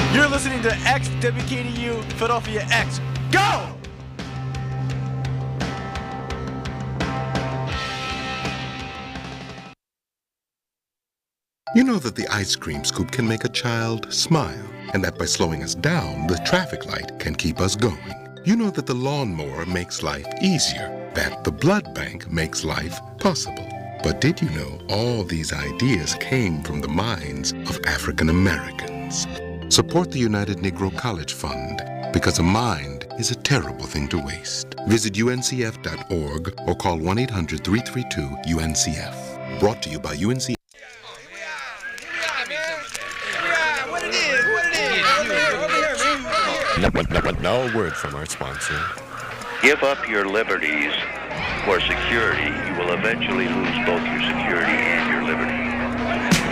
You're listening to XWKDU Philadelphia X. Go! You know that the ice cream scoop can make a child smile, and that by slowing us down, the traffic light can keep us going. You know that the lawnmower makes life easier, that the blood bank makes life possible. But did you know all these ideas came from the minds of African Americans? Support the United Negro College Fund, because a mind is a terrible thing to waste. Visit uncf.org or call 1-800-332-UNCF. Brought to you by UNCF. Now a word from our sponsor. Give up your liberties for security. You will eventually lose both your security